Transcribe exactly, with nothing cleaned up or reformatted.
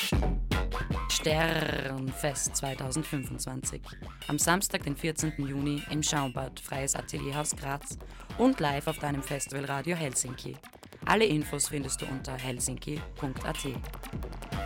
Sternfest zweitausendfünfundzwanzig. Am Samstag, den vierzehnten Juni im Schaumbad, Freies Atelierhaus Graz und live auf deinem Festivalradio Helsinki. Alle Infos findest du unter helsinki punkt at.